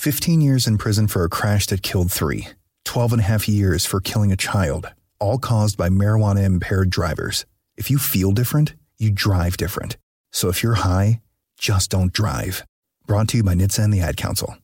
15 years in prison for a crash that killed 3. 12 and a half years for killing a child, all caused by marijuana-impaired drivers. If you feel different, you drive different. So if you're high, just don't drive. Brought to you by NHTSA and the Ad Council.